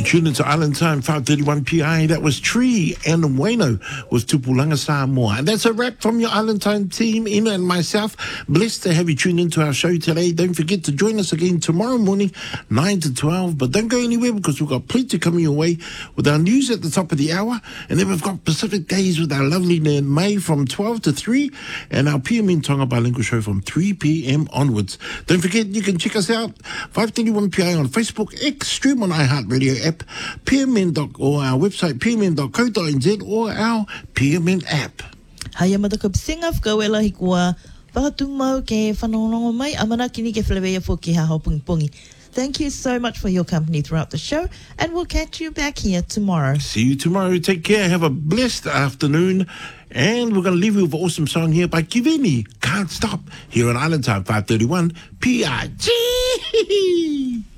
tuned into Island Time, 5:31 PI. That was Tree and Wayno with Tupulanga Samoa. And that's a wrap from your Island Time team, Ina and myself. Blessed to have you tuned into our show today. Don't forget to join us again tomorrow morning, 9 to 12. But don't go anywhere because we've got plenty coming your way with our news at the top of the hour. And then we've got Pacific Days with our lovely Nan May from 12 to 3. And our PM in Tonga Bilingual Show from 3 p.m. onwards. Don't forget, you can check us out, 531 PI on Facebook, X, stream on iHeartRadio app, or our website, pmn.co.nz, or our PMN app. Haya mataka bisenga whakawela hikua whakatu mau ke whanonongo mai amana kini ke whalewea fo ki haho pungi. Thank you so much for your company throughout the show, and we'll catch you back here tomorrow. See you tomorrow. Take care. Have a blessed afternoon. And we're going to leave you with an awesome song here by Kivini. Can't Stop. Here on Island Time, 5:31 PIG.